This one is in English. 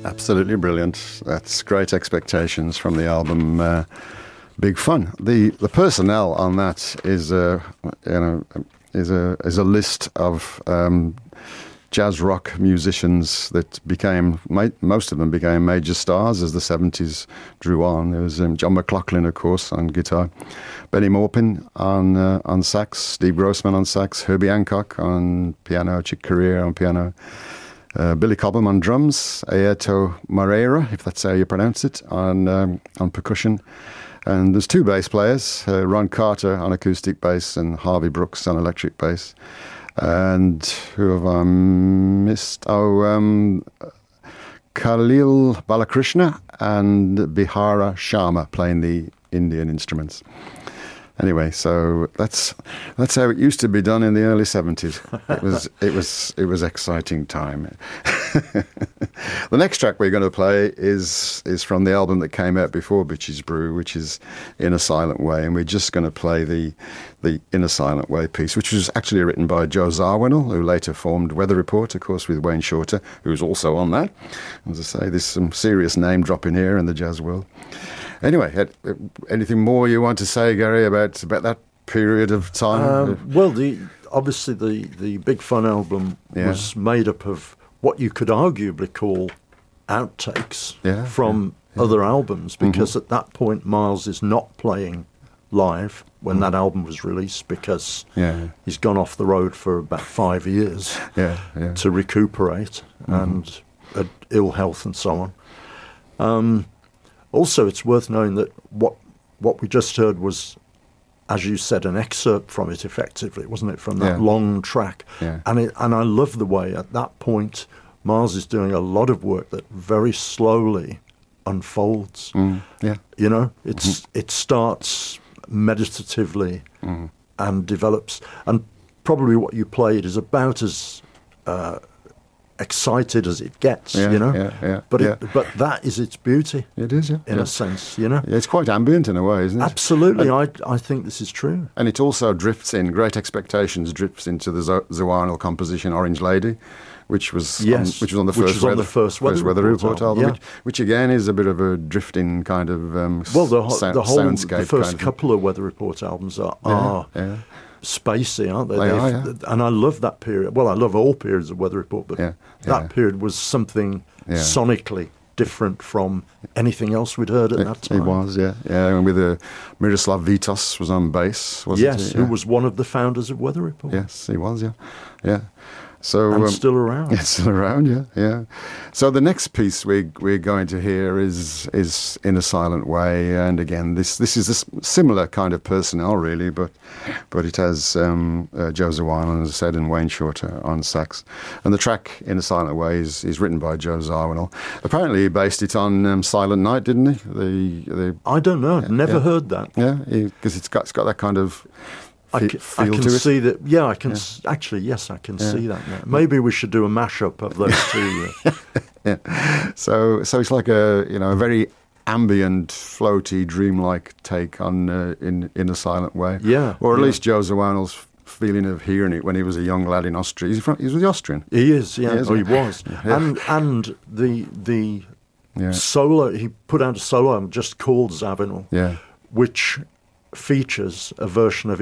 Absolutely brilliant. That's Great Expectations from the album Big Fun. The personnel on that is a list of jazz rock musicians that most of them became major stars as the 70s drew on. There was John McLaughlin, of course, on guitar, Benny Maupin on sax, Steve Grossman on sax, Herbie Hancock on piano, Chick Corea on piano, Billy Cobham on drums, Airto Moreira, if that's how you pronounce it, on percussion. And there's two bass players, Ron Carter on acoustic bass and Harvey Brooks on electric bass. And who have I missed? Khalil Balakrishna and Bihara Sharma playing the Indian instruments. Anyway, so that's how it used to be done in the early 70s. It was exciting time. The next track we're going to play is from the album that came out before Bitches Brew, which is In a Silent Way, and we're just going to play the In a Silent Way piece, which was actually written by Joe Zawinul, who later formed Weather Report, of course, with Wayne Shorter, who's also on that. As I say, there's some serious name dropping here in the jazz world. Anyway, anything more you want to say, Gary, about that period of time? Well, obviously the Big Fun album was made up of what you could arguably call outtakes from other albums, because at that point Miles is not playing live when that album was released, because he's gone off the road for about 5 years to recuperate and ill health and so on. Also, it's worth knowing that what we just heard was, as you said, an excerpt from it, effectively, wasn't it, from that long track? Yeah. And I love the way, at that point, Miles is doing a lot of work that very slowly unfolds. You know, it starts meditatively and develops. And probably what you played is about as excited as it gets, you know. But that is its beauty. It is, in a sense, you know. Yeah, it's quite ambient in a way, isn't it? Absolutely, I think this is true. And it also drifts in. Great Expectations drifts into the Zawinul composition Orange Lady, which was on the first Weather Report album, which again is a bit of a drifting kind of soundscape. The first couple of Weather Report albums are spacey, aren't they? They are, and I love that period. Well, I love all periods of Weather Report, but that period was something sonically different from anything else we'd heard at that time. It was, and with Miroslav Vitos was on bass, wasn't he? Who was one of the founders of Weather Report. Yes, he was, yeah. So, and still around. Yeah, still around, yeah. So the next piece we're going to hear is In a Silent Way, and again, this is a similar kind of personnel, really, but it has Joe Zawinul, as I said, and Wayne Shorter on sax. And the track In a Silent Way is written by Joe Zawinul. Apparently he based it on Silent Night, didn't he? I don't know, never heard that. Yeah, because it's got that kind of... I can see that. Yeah, I can actually. Yes, I can see that now. Maybe we should do a mashup of those two. So it's like a very ambient, floaty, dreamlike take on in a Silent Way. Yeah, or at least Joe Zawinul's feeling of hearing it when he was a young lad in Austria. He's Austrian. He is. Yeah, he was. Yeah. And the solo, he put out a solo album just called Zawinul, which features a version of